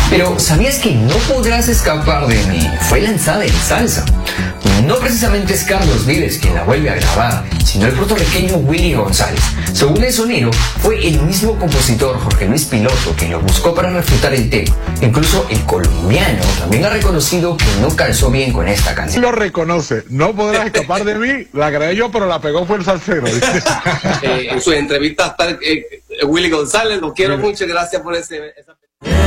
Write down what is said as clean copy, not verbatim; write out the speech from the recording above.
Pero ¿sabías que No podrás escapar de mí fue lanzada en salsa? No precisamente es Carlos Vives quien la vuelve a grabar, sino el puertorriqueño Willy González. Según el sonero, fue el mismo compositor Jorge Luis Piloto quien lo buscó para refutar el tema. Incluso el colombiano también ha reconocido que no calzó bien con esta canción. Lo reconoce, No podrás escapar de mí, la grabé yo, pero la pegó fue el salsero. En su entrevista está Willy González, lo quiero mucho, gracias por esa